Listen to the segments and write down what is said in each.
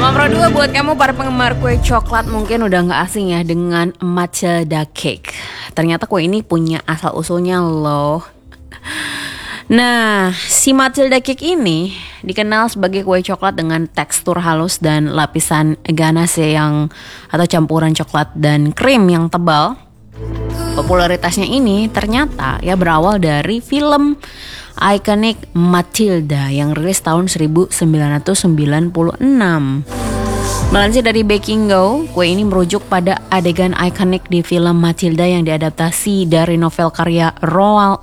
Nomor 2 buat kamu para penggemar kue coklat mungkin udah gak asing ya dengan Matilda Cake. Ternyata kue ini punya asal usulnya loh. Nah, si Matilda Cake ini dikenal sebagai kue coklat dengan tekstur halus dan lapisan ganache atau campuran coklat dan krim yang tebal. Popularitasnya ini ternyata ya berawal dari film ikonik Matilda yang rilis tahun 1996. Melansir dari Baking Go, kue ini merujuk pada adegan ikonik di film Matilda yang diadaptasi dari novel karya Roald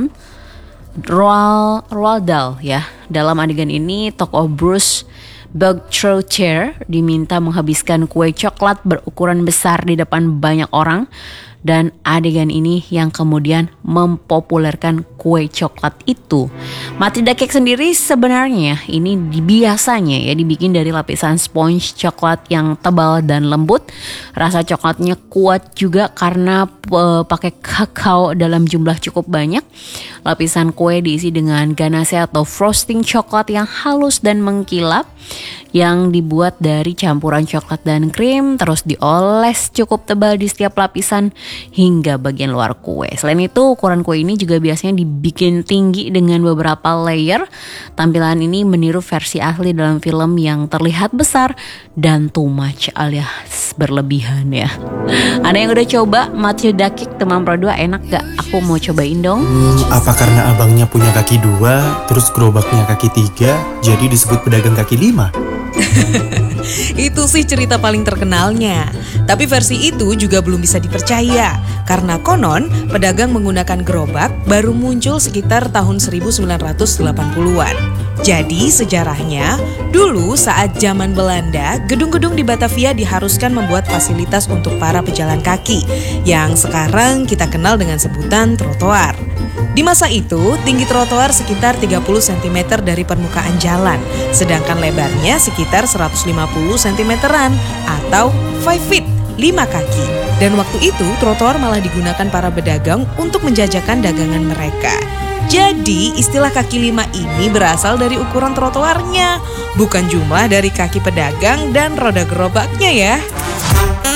Dahl ya. Dalam adegan ini, tokoh Bruce Berkshire diminta menghabiskan kue coklat berukuran besar di depan banyak orang. Dan adegan ini yang kemudian mempopulerkan kue coklat itu. Matilda Cake sendiri sebenarnya ini biasanya ya dibikin dari lapisan sponge coklat yang tebal dan lembut. Rasa coklatnya kuat juga karena pakai kakao dalam jumlah cukup banyak. Lapisan kue diisi dengan ganache atau frosting coklat yang halus dan mengkilap, yang dibuat dari campuran coklat dan krim, terus dioles cukup tebal di setiap lapisan hingga bagian luar kue. Selain itu, ukuran kue ini juga biasanya dibikin tinggi dengan beberapa layer. Tampilan ini meniru versi asli dalam film yang terlihat besar dan too much alias berlebihan ya. Ada yang udah coba Matilda Cake teman Pro 2, enak gak? Aku mau cobain dong. Apa karena abangnya punya kaki 2, terus gerobaknya kaki 3, jadi disebut pedagang kaki 5? Itu sih cerita paling terkenalnya. Tapi versi itu juga belum bisa dipercaya, karena konon pedagang menggunakan gerobak baru muncul sekitar tahun 1980-an. Jadi sejarahnya, dulu saat zaman Belanda, gedung-gedung di Batavia diharuskan membuat fasilitas untuk para pejalan kaki, yang sekarang kita kenal dengan sebutan trotoar. Di masa itu, tinggi trotoar sekitar 30 cm dari permukaan jalan, sedangkan lebarnya sekitar 150 cm-an atau 5 feet, 5 kaki. Dan waktu itu, trotoar malah digunakan para pedagang untuk menjajakan dagangan mereka. Jadi, istilah kaki 5 ini berasal dari ukuran trotoarnya, bukan jumlah dari kaki pedagang dan roda gerobaknya ya.